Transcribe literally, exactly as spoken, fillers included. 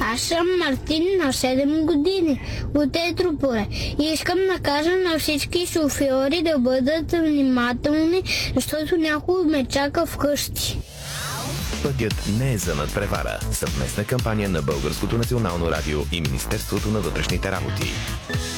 Аз съм Мартин, на седем години, от Етрополе. И искам да кажа на всички шофьори да бъдат внимателни, защото някой ме чака вкъщи. Пътят не е за надпревара. Съвместна кампания на Българското национално радио и Министерството на вътрешните работи.